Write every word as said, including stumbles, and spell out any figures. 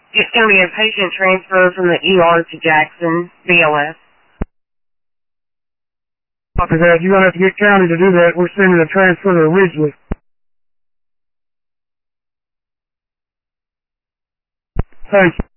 It's going to be a patient transfer from the E R to Jackson, B L S. Copy that. You're going to have to get county to do that. We're sending a transfer to Ridgely. Thank you.